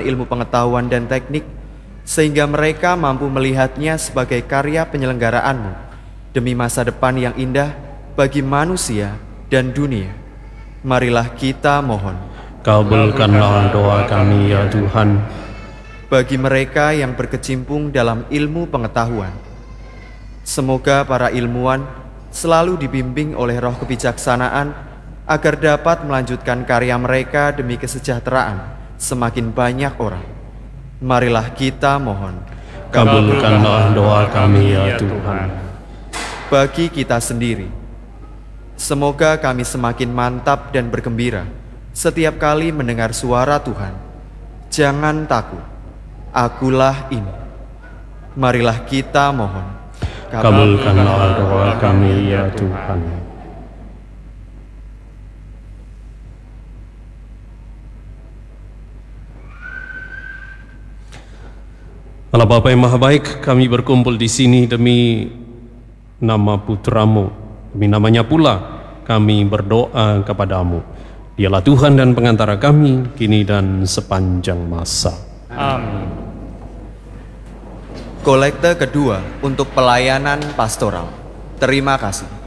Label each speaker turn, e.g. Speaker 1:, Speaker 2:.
Speaker 1: ilmu pengetahuan dan teknik, sehingga mereka mampu melihatnya sebagai karya penyelenggaraanmu demi masa depan yang indah bagi manusia dan dunia. Marilah kita mohon.
Speaker 2: Kabulkanlah doa kami ya Tuhan.
Speaker 1: Bagi mereka yang berkecimpung dalam ilmu pengetahuan, semoga para ilmuwan selalu dibimbing oleh roh kebijaksanaan agar dapat melanjutkan karya mereka demi kesejahteraan semakin banyak orang. Marilah kita mohon.
Speaker 2: Kabulkanlah doa kami ya Tuhan.
Speaker 1: Bagi kita sendiri, semoga kami semakin mantap dan bergembira setiap kali mendengar suara Tuhan. Jangan takut, akulah ini. Marilah kita mohon.
Speaker 2: Kabulkanlah doa kami ya Tuhan. Allah Bapa yang Maha Baik, kami berkumpul di sini demi nama putramu, demi namanya pula kami berdoa kepadamu. Dialah Tuhan dan pengantara kami, kini dan sepanjang masa.
Speaker 3: Amin.
Speaker 1: Kolekte kedua untuk pelayanan pastoral. Terima kasih.